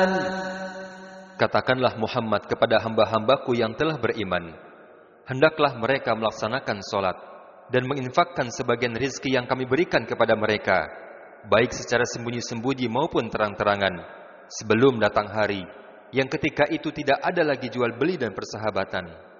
Katakanlah Muhammad kepada hamba-hambaku yang telah beriman, hendaklah mereka melaksanakan salat dan menginfakkan sebagian rizki yang kami berikan kepada mereka, baik secara sembunyi-sembunyi maupun terang-terangan, sebelum datang hari yang ketika itu tidak ada lagi jual beli dan persahabatan.